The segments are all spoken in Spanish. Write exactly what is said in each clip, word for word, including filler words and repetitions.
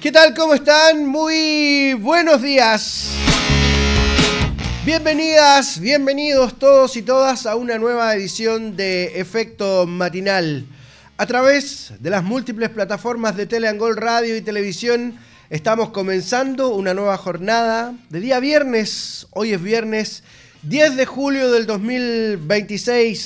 ¿Qué tal? ¿Cómo están? Muy buenos días. Bienvenidas, bienvenidos todos y todas a una nueva edición de Efecto Matinal. A través de las múltiples plataformas de Teleangol Radio y Televisión estamos comenzando una nueva jornada de día viernes. Hoy es viernes diez de julio del dos mil veintiséis.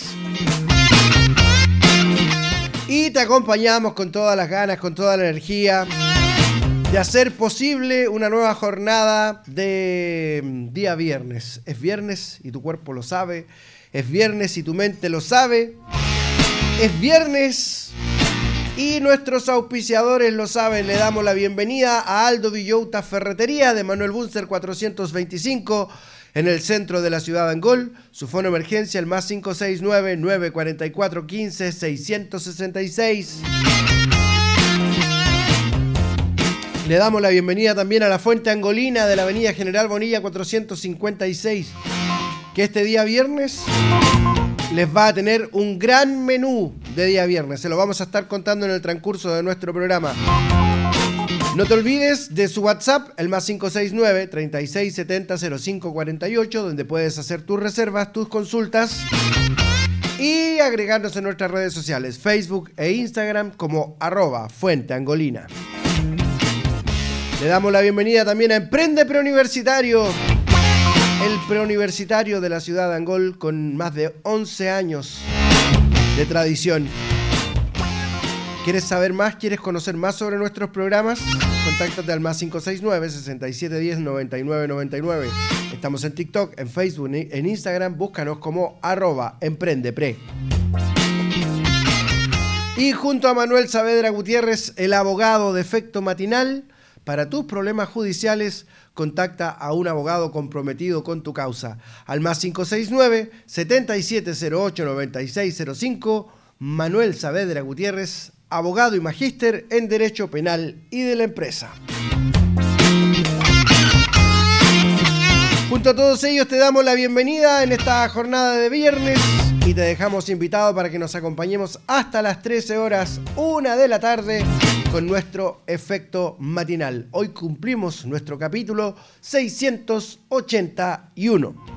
Y te acompañamos con todas las ganas, con toda la energía de hacer posible una nueva jornada de día viernes. Es viernes y tu cuerpo lo sabe. Es viernes y tu mente lo sabe. Es viernes y nuestros auspiciadores lo saben. Le damos la bienvenida a Aldo Villota Ferretería de Manuel Bunster cuatrocientos veinticinco en el centro de la ciudad de Angol. Su fono emergencia el más cinco seis nueve, nueve cuatro cuatro, uno cinco, seis seis seis. Le damos la bienvenida también a la Fuente Angolina de la avenida General Bonilla cuatrocientos cincuenta y seis, que este día viernes les va a tener un gran menú de día viernes. Se lo vamos a estar contando en el transcurso de nuestro programa. No te olvides de su WhatsApp, el más cinco seis nueve, treinta y seis setenta, cero cinco cuarenta y ocho, donde puedes hacer tus reservas, tus consultas y agregarnos en nuestras redes sociales, Facebook e Instagram como arroba Fuente Angolina. Le damos la bienvenida también a Emprende Preuniversitario, el preuniversitario de la ciudad de Angol con más de once años de tradición. ¿Quieres saber más? ¿Quieres conocer más sobre nuestros programas? Contáctate al más cinco seis nueve, sesenta y siete diez, noventa y nueve noventa y nueve. Estamos en TikTok, en Facebook, en Instagram. Búscanos como arroba emprendepre. Y junto a Manuel Saavedra Gutiérrez, el abogado de Efecto Matinal, para tus problemas judiciales, contacta a un abogado comprometido con tu causa. Al más cinco seis nueve, setenta y siete cero ocho, noventa y seis cero cinco. Manuel Saavedra Gutiérrez, abogado y magíster en Derecho Penal y de la Empresa. Junto a todos ellos te damos la bienvenida en esta jornada de viernes y te dejamos invitado para que nos acompañemos hasta las trece horas, una de la tarde, con nuestro Efecto Matinal. Hoy cumplimos nuestro capítulo seiscientos ochenta y uno.